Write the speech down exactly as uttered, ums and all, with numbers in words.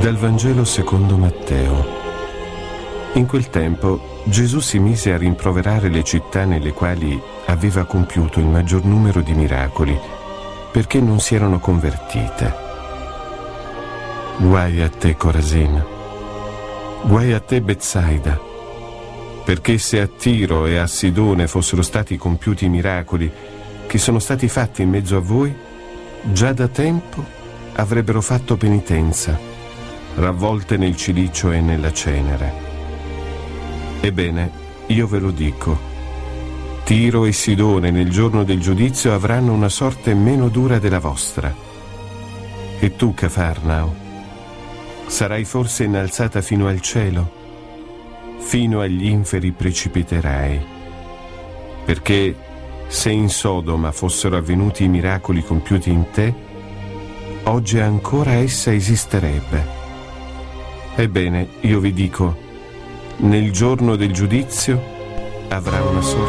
Dal Vangelo secondo Matteo. In quel tempo Gesù si mise a rimproverare le città nelle quali aveva compiuto il maggior numero di miracoli, perché non si erano convertite. Guai a te, Corasin! Guai a te, Betsaida! Perché se a Tiro e a Sidone fossero stati compiuti i miracoli che sono stati fatti in mezzo a voi, già da tempo avrebbero fatto penitenza, ravvolte nel cilicio e nella cenere. Ebbene, io ve lo dico, Tiro e Sidone nel giorno del giudizio avranno una sorte meno dura della vostra. E tu, Cafarnao, sarai forse innalzata fino al cielo? Fino agli inferi precipiterai. Perché se in Sodoma fossero avvenuti i miracoli compiuti in te, oggi ancora essa esisterebbe. Ebbene, io vi dico, nel giorno del giudizio avrà una sorte